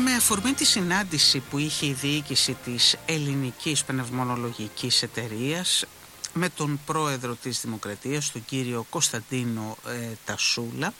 Με αφορμή τη συνάντηση που είχε η διοίκηση της Ελληνικής Πνευμονολογικής Εταιρείας με τον πρόεδρο της Δημοκρατίας, τον κύριο Κωνσταντίνο Τασούλα,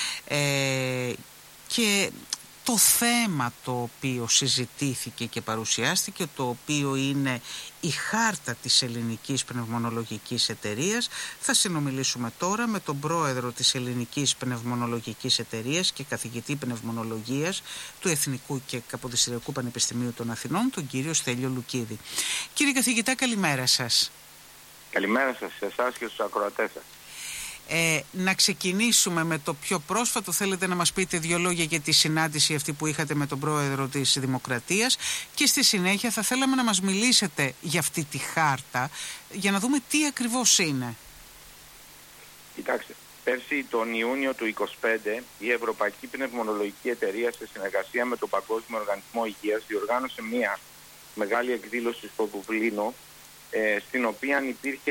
και το θέμα το οποίο συζητήθηκε και παρουσιάστηκε, το οποίο είναι η χάρτα της Ελληνικής Πνευμονολογικής Εταιρείας. Θα συνομιλήσουμε τώρα με τον πρόεδρο της Ελληνικής Πνευμονολογικής Εταιρείας και καθηγητή πνευμονολογίας του Εθνικού και Καποδιστριακού Πανεπιστημίου των Αθηνών, τον κύριο Στέλιο Λουκίδη. Κύριε καθηγητά, καλημέρα σας. Καλημέρα σας, σε εσάς και στους ακροατές σας. Να ξεκινήσουμε με το πιο πρόσφατο. Θέλετε να μας πείτε δύο λόγια για τη συνάντηση αυτή που είχατε με τον πρόεδρο της Δημοκρατίας, και στη συνέχεια θα θέλαμε να μας μιλήσετε για αυτή τη χάρτα, για να δούμε τι ακριβώς είναι. Κοιτάξτε, πέρσι τον Ιούνιο του 2025 η Ευρωπαϊκή Πνευμονολογική Εταιρεία, σε συνεργασία με τον Παγκόσμιο Οργανισμό Υγείας, διοργάνωσε μια μεγάλη εκδήλωση στο Δουβλίνο, στην οποία υπήρχε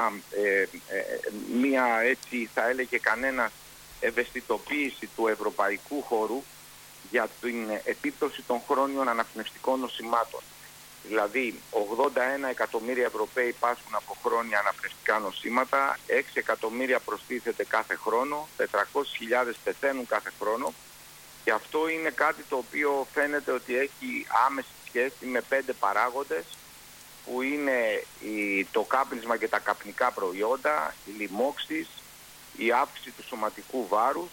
μία έτσι θα έλεγε κανένας ευαισθητοποίηση του ευρωπαϊκού χώρου για την επίπτωση των χρόνιων αναπνευστικών νοσημάτων. Δηλαδή 81 εκατομμύρια Ευρωπαίοι πάσχουν από χρόνια αναπνευστικά νοσήματα, 6 εκατομμύρια προστίθεται κάθε χρόνο, 400.000 πεθαίνουν κάθε χρόνο, και αυτό είναι κάτι το οποίο φαίνεται ότι έχει άμεση σχέση με 5 παράγοντες, που είναι το κάπνισμα και τα καπνικά προϊόντα, η λοιμώξεις, η αύξηση του σωματικού βάρους,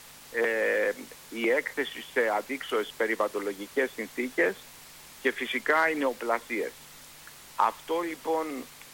η έκθεση σε αντίξωες περιβαλλοντολογικές συνθήκες και φυσικά οι νεοπλασίες. Αυτό λοιπόν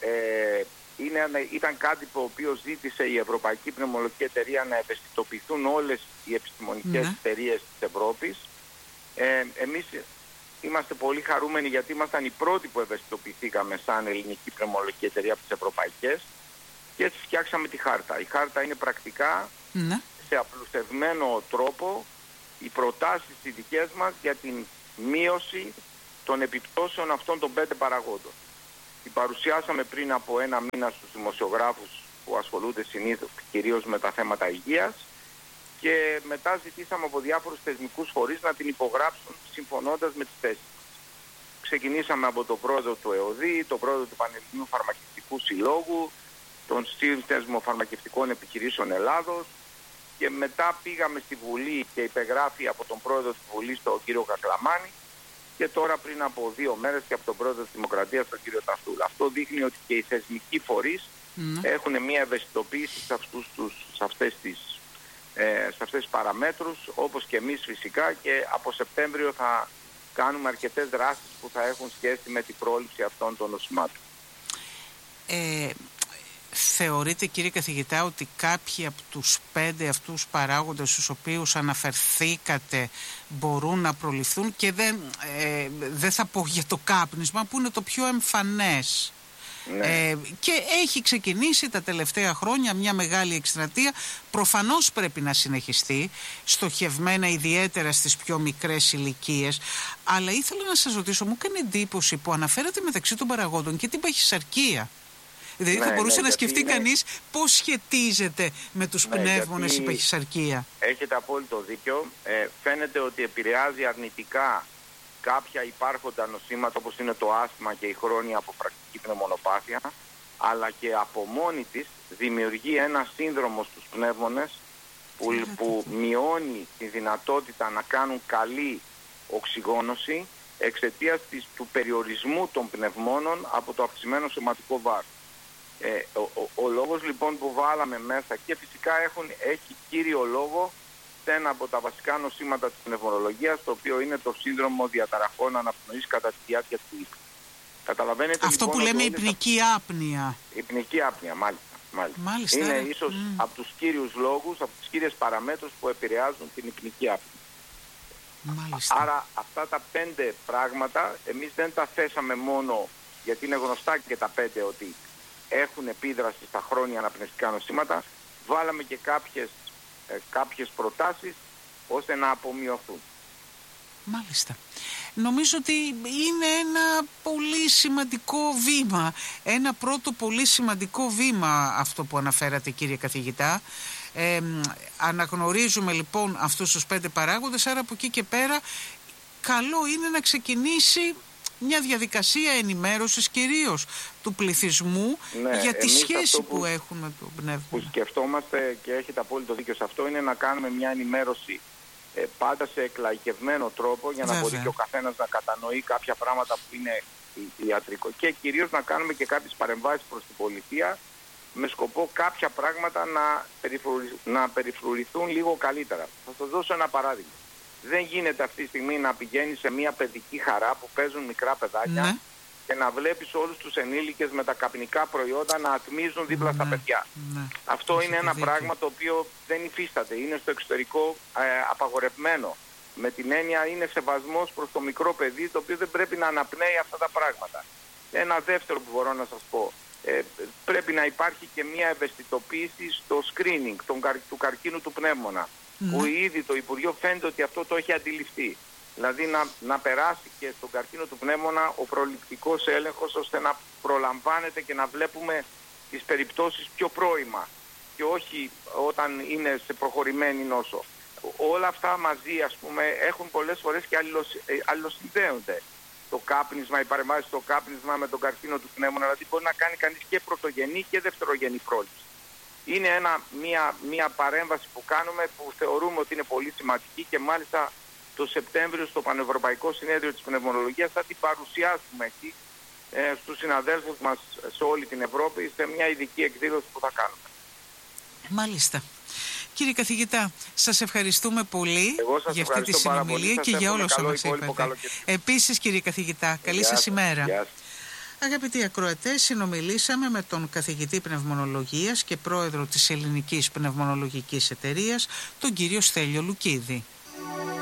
ήταν κάτι που οποίο ζήτησε η Ευρωπαϊκή Πνευμονολογική Εταιρεία, να ευαισθητοποιηθούν όλες οι επιστημονικές εταιρείες της Ευρώπης. Εμείς είμαστε πολύ χαρούμενοι, γιατί ήμασταν οι πρώτοι που ευαισθητοποιηθήκαμε σαν Ελληνική Πνευμονολογική Εταιρεία από τις ευρωπαϊκές, και έτσι φτιάξαμε τη χάρτα. Η χάρτα είναι πρακτικά, σε απλουστευμένο τρόπο, οι προτάσεις οι δικές μας για την μείωση των επιπτώσεων αυτών των 5 παραγόντων. Την παρουσιάσαμε πριν από 1 μήνα στους δημοσιογράφους που ασχολούνται συνήθως κυρίως με τα θέματα υγείας, και μετά ζητήσαμε από διάφορους θεσμικούς φορείς να την υπογράψουν συμφωνώντας με τις θέσεις μας. Ξεκινήσαμε από τον πρόεδρο του ΕΟΔΗ, τον πρόεδρο του Πανελληνίου Φαρμακευτικού Συλλόγου, τον Σύνδεσμο Φαρμακευτικών Επιχειρήσεων Ελλάδος, και μετά πήγαμε στη Βουλή και υπεγράφει από τον πρόεδρο της Βουλής, τον κύριο Κακλαμάνη, και τώρα πριν από 2 μέρες και από τον πρόεδρο της Δημοκρατίας, τον κύριο Τασούλα. Αυτό δείχνει ότι και οι θεσμικοί φορείς έχουν μια ευαισθητοποίηση σε αυτές τις παραμέτρους, όπως και εμείς φυσικά, και από Σεπτέμβριο θα κάνουμε αρκετές δράσεις που θα έχουν σχέση με την πρόληψη αυτών των νοσημάτων. Θεωρείτε, κύριε καθηγητά, ότι κάποιοι από τους 5 αυτούς παράγοντες στους οποίους αναφερθήκατε μπορούν να προληφθούν, και δεν θα πω για το κάπνισμα που είναι το πιο εμφανές? Και έχει ξεκινήσει τα τελευταία χρόνια μια μεγάλη εκστρατεία, προφανώς πρέπει να συνεχιστεί, στοχευμένα ιδιαίτερα στις πιο μικρές ηλικίες, αλλά ήθελα να σας ρωτήσω, μου έκανε εντύπωση που αναφέρατε μεταξύ των παραγόντων και την παχυσαρκία. Δηλαδή θα μπορούσε να σκεφτεί κανείς πώς σχετίζεται με τους πνεύμονες η παχυσαρκία. Έχετε απόλυτο δίκιο. Φαίνεται ότι επηρεάζει αρνητικά κάποια υπάρχοντα νοσήματα, όπως είναι το άσθμα και η χρόνια αποφρακτική πνευμονοπάθεια, αλλά και από μόνη της δημιουργεί ένα σύνδρομο στους πνεύμονες που μειώνει τη δυνατότητα να κάνουν καλή οξυγόνωση εξαιτίας του περιορισμού των πνευμόνων από το αυξημένο σωματικό βάρος. Ο λόγος λοιπόν που βάλαμε μέσα, και φυσικά έχει κύριο λόγο σε ένα από τα βασικά νοσήματα της πνευμονολογίας, το οποίο είναι το σύνδρομο διαταραχών αναπνοής κατά τη διάρκεια του ύπνου. Καταλαβαίνετε, αυτό λοιπόν, που λέμε υπνική άπνοια. Υπνική άπνοια, μάλιστα. Είναι ίσως από τους κύριους λόγους, από τις κύριες παραμέτρους που επηρεάζουν την υπνική άπνοια. Άρα αυτά τα 5 πράγματα εμείς δεν τα θέσαμε μόνο γιατί είναι γνωστά και τα 5 ότι έχουν επίδραση στα χρόνια αναπνευστικά νοσήματα. Βάλαμε και κάποιες προτάσεις ώστε να απομειωθούν. Μάλιστα. Νομίζω ότι είναι ένα πολύ σημαντικό βήμα, ένα πρώτο πολύ σημαντικό βήμα αυτό που αναφέρατε, κύριε καθηγητά. Αναγνωρίζουμε λοιπόν αυτούς τους 5 παράγοντες, άρα από εκεί και πέρα καλό είναι να ξεκινήσει μια διαδικασία ενημέρωσης κυρίως του πληθυσμού για τη σχέση που έχουν με το πνεύμα. Που σκεφτόμαστε, και έχετε απόλυτο δίκιο σε αυτό, είναι να κάνουμε μια ενημέρωση πάντα σε εκλαϊκευμένο τρόπο, για να μπορεί και ο καθένας να κατανοεί κάποια πράγματα που είναι ιατρικό, και κυρίως να κάνουμε και κάποιες παρεμβάσεις προς την πολιτεία με σκοπό κάποια πράγματα να περιφρουρηθούν λίγο καλύτερα. Θα σας δώσω ένα παράδειγμα. Δεν γίνεται αυτή τη στιγμή να πηγαίνει σε μια παιδική χαρά που παίζουν μικρά παιδάκια και να βλέπεις όλους τους ενήλικες με τα καπνικά προϊόντα να ατμίζουν δίπλα στα παιδιά. Αυτό είναι ένα πράγμα το οποίο δεν υφίσταται. Είναι στο εξωτερικό απαγορευμένο. Με την έννοια είναι σεβασμός προς το μικρό παιδί, το οποίο δεν πρέπει να αναπνέει αυτά τα πράγματα. Ένα δεύτερο που μπορώ να σας πω. Πρέπει να υπάρχει και μια ευαισθητοποίηση στο screening του καρκίνου του πνεύμονα. Που ήδη το Υπουργείο φαίνεται ότι αυτό το έχει αντιληφθεί. Δηλαδή να περάσει και στον καρκίνο του πνεύμονα ο προληπτικός έλεγχος, ώστε να προλαμβάνεται και να βλέπουμε τις περιπτώσεις πιο πρώιμα και όχι όταν είναι σε προχωρημένη νόσο. Όλα αυτά μαζί, ας πούμε, έχουν πολλές φορές και αλληλοσυνδέονται. Το κάπνισμα, η παρεμβάση στο κάπνισμα με τον καρκίνο του πνεύμονα, δηλαδή μπορεί να κάνει κανείς και πρωτογενή και δευτερογενή πρόληψη. Είναι μια παρέμβαση που κάνουμε, που θεωρούμε ότι είναι πολύ σημαντική, και μάλιστα το Σεπτέμβριο στο Πανευρωπαϊκό Συνέδριο της Πνευμονολογίας θα την παρουσιάσουμε εκεί στους συναδέλφους μας σε όλη την Ευρώπη, σε μια ειδική εκδήλωση που θα κάνουμε. Μάλιστα. Κύριε καθηγητά, σας ευχαριστούμε πολύ για αυτή τη συνομιλία και για όλα όσα μας είπατε. Επίσης, κύριε καθηγητά, καλή σας ημέρα. Αγαπητοί ακροατές, συνομιλήσαμε με τον καθηγητή πνευμονολογίας και πρόεδρο της Ελληνικής Πνευμονολογικής Εταιρείας, τον κύριο Στέλιο Λουκίδη.